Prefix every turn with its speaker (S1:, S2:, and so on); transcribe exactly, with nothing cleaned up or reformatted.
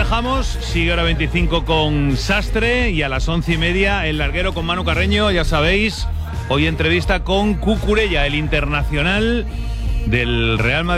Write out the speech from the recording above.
S1: dejamos. Sigue hora veinticinco con Sastre y a las once y media el larguero con Manu Carreño. Ya sabéis, hoy entrevista con Cucurella, el internacional del Real Madrid.